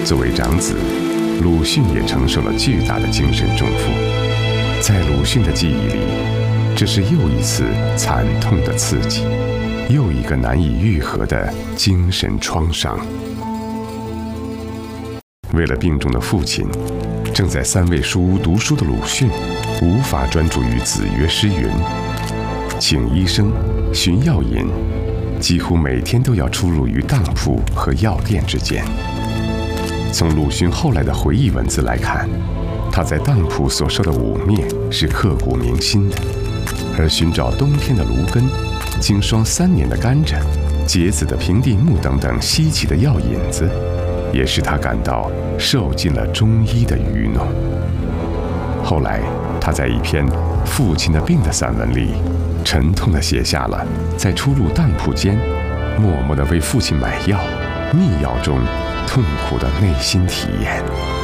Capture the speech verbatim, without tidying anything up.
作为长子，鲁迅也承受了巨大的精神重负。在鲁迅的记忆里，这是又一次惨痛的刺激，又一个难以愈合的精神创伤。为了病重的父亲，正在三味书屋读书的鲁迅，无法专注于子曰诗云，请医生，寻药引，几乎每天都要出入于当铺和药店之间。从鲁迅后来的回忆文字来看，他在当铺所受的污蔑是刻骨铭心的，而寻找冬天的芦根、经霜三年的甘蔗、结子的平地木等等稀奇的药引子，也使他感到受尽了中医的愚弄。后来，他在一篇《父亲的病》的散文里，沉痛地写下了在出入当铺间，默默地为父亲买药、觅药中痛苦的内心体验。